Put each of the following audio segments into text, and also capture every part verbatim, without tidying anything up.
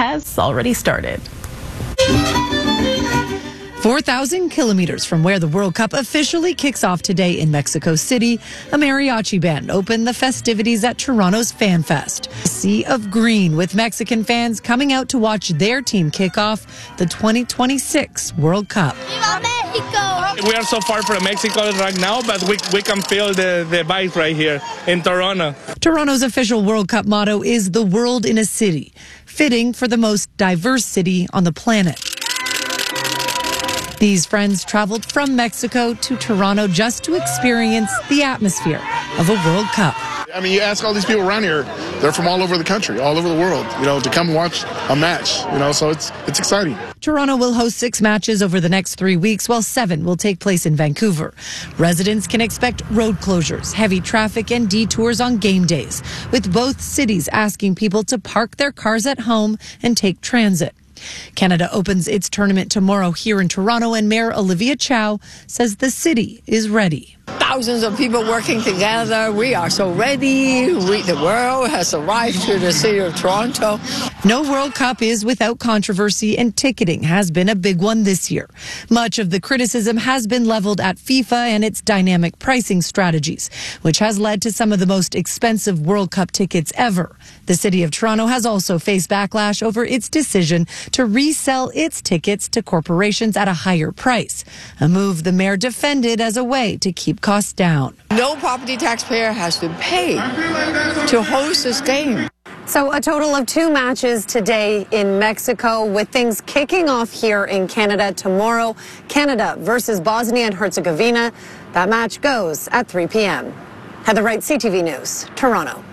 has already started. four thousand kilometers from where the World Cup officially kicks off today in Mexico City, a mariachi band opened the festivities at Toronto's Fan Fest. A sea of green, with Mexican fans coming out to watch their team kick off the twenty twenty-six World Cup. Viva Mexico! We are so far from Mexico right now, but we, we can feel the, the vibe right here in Toronto. Toronto's official World Cup motto is "The World in a City," fitting for the most diverse city on the planet. These friends traveled from Mexico to Toronto just to experience the atmosphere of a World Cup. I mean, you ask all these people around here, they're from all over the country, all over the world, you know, to come and watch a match, you know, so it's it's exciting. Toronto will host six matches over the next three weeks, while seven will take place in Vancouver. Residents can expect road closures, heavy traffic, and detours on game days, with both cities asking people to park their cars at home and take transit. Canada opens its tournament tomorrow here in Toronto, and Mayor Olivia Chow says the city is ready. Thousands of people working together. We are so ready. We, the world has arrived to the city of Toronto. No World Cup is without controversy, and ticketing has been a big one this year. Much of the criticism has been leveled at FIFA and its dynamic pricing strategies, which has led to some of the most expensive World Cup tickets ever. The city of Toronto has also faced backlash over its decision to resell its tickets to corporations at a higher price, a move the mayor defended as a way to keep costs down. No property taxpayer has to pay to host this game. So a total of two matches today in Mexico, with things kicking off here in Canada tomorrow. Canada versus Bosnia and Herzegovina. That match goes at three p.m. Heather Wright, C T V News, Toronto.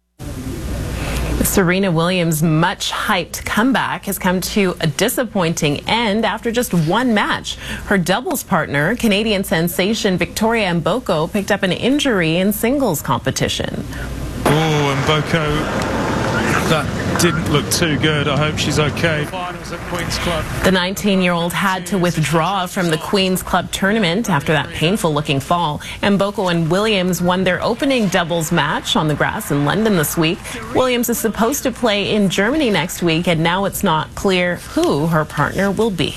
Serena Williams' much-hyped comeback has come to a disappointing end after just one match. Her doubles partner, Canadian sensation Victoria Mboko, picked up an injury in singles competition. Oh, Mboko, that didn't look too good. I hope she's okay. Finals at Queen's Club. The nineteen-year-old had to withdraw from the Queen's Club tournament after that painful-looking fall. Mboko and Williams won their opening doubles match on the grass in London this week. Williams is supposed to play in Germany next week, and now it's not clear who her partner will be.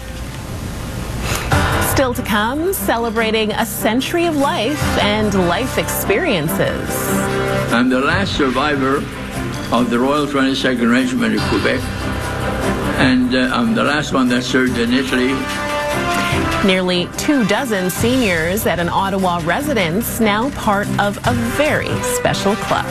Still to come, celebrating a century of life and life experiences. I'm the last survivor of the Royal twenty-second Regiment of Quebec, and uh, I'm the last one that served in Italy. Nearly two dozen seniors at an Ottawa residence, now part of a very special club.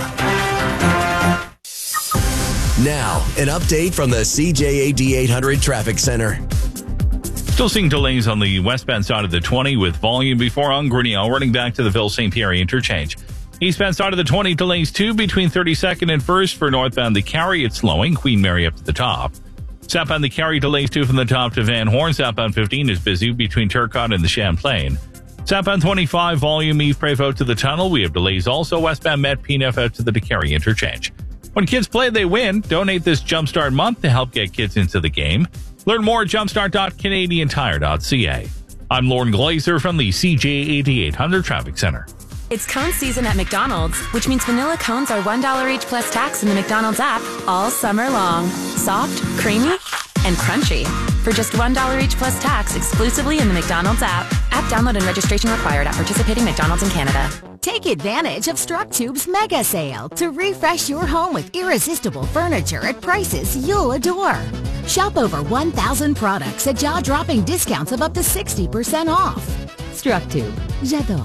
Now, an update from the C J A D eight hundred Traffic Center. Still seeing delays on the westbound side of the twenty with volume before on Grinnell, running back to the Ville-Saint Pierre interchange. Eastbound side of the twenty, delays too between thirty-second and first for northbound the Carry. It's slowing, Queen Mary up to the top. Southbound the Carry, delays too from the top to Van Horn. Southbound fifteen is busy between Turcotte and the Champlain. Southbound twenty-five, volume Yves Prévost to the tunnel. We have delays also westbound Met P N F out to the DeCarry interchange. When kids play, they win. Donate this Jumpstart month to help get kids into the game. Learn more at jumpstart dot canadian tire dot c a. I'm Lauren Glazer from the C J A D eight hundred Traffic Center. It's cone season at McDonald's, which means vanilla cones are one dollar each plus tax in the McDonald's app all summer long. Soft, creamy, and crunchy. For just one dollar each plus tax exclusively in the McDonald's app. App download and registration required at participating McDonald's in Canada. Take advantage of StrucTube's mega sale to refresh your home with irresistible furniture at prices you'll adore. Shop over one thousand products at jaw-dropping discounts of up to sixty percent off. StrucTube. J'adore.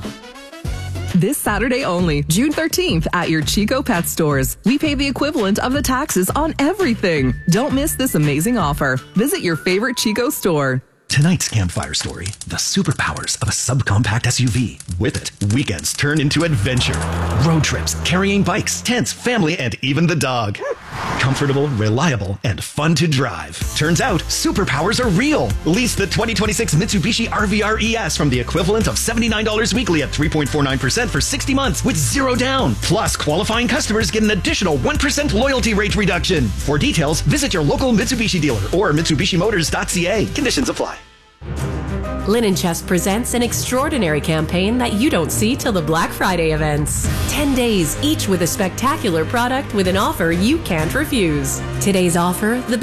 This Saturday only, June thirteenth, at your Chico Pet stores. We pay the equivalent of the taxes on everything. Don't miss this amazing offer. Visit your favorite Chico store. Tonight's campfire story, the superpowers of a subcompact S U V. With it, weekends turn into adventure. Road trips, carrying bikes, tents, family, and even the dog. Comfortable, reliable, and fun to drive. Turns out, superpowers are real. Lease the twenty twenty-six Mitsubishi R V R E S from the equivalent of seventy-nine dollars weekly at three point four nine percent for sixty months with zero down. Plus, qualifying customers get an additional one percent loyalty rate reduction. For details, visit your local Mitsubishi dealer or mitsubishi motors dot c a. Conditions apply. Linen Chest presents an extraordinary campaign that you don't see till the Black Friday events. ten days, each with a spectacular product with an offer you can't refuse. Today's offer, the